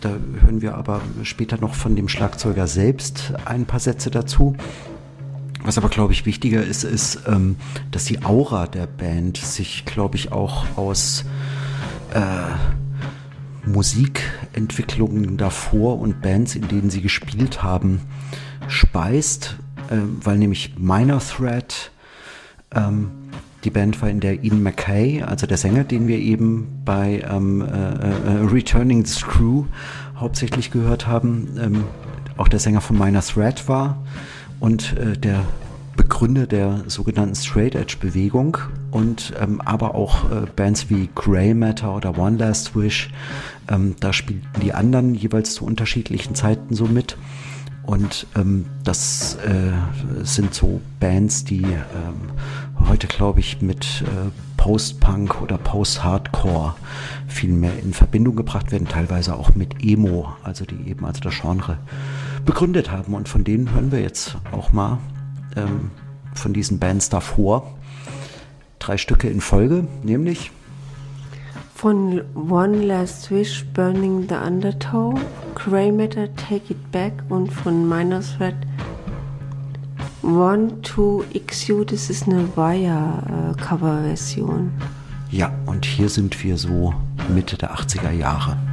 Da hören wir aber später noch von dem Schlagzeuger selbst ein paar Sätze dazu. Was aber, glaube ich, wichtiger ist, dass die Aura der Band sich, glaube ich, auch aus Musikentwicklungen davor und Bands, in denen sie gespielt haben, speist, weil nämlich Minor Threat, die Band war, in der Ian MacKaye, also der Sänger, den wir eben bei Returning the Screw hauptsächlich gehört haben, auch der Sänger von Minor Threat war und der Begründer der sogenannten Straight Edge Bewegung und aber auch Bands wie Grey Matter oder One Last Wish, da spielten die anderen jeweils zu unterschiedlichen Zeiten so mit. Und das sind so Bands, die heute, glaube ich, mit Post-Punk oder Post-Hardcore viel mehr in Verbindung gebracht werden, teilweise auch mit Emo, also die eben also das Genre begründet haben. Und von denen hören wir jetzt auch mal von diesen Bands davor 3 Stücke in Folge, nämlich von One Last Wish, Burning the Undertow, Grey Matter, Take It Back und von Minor Threat 1-2-XU, das ist eine Wire-Cover-Version. Ja, und hier sind wir so Mitte der 80er Jahre.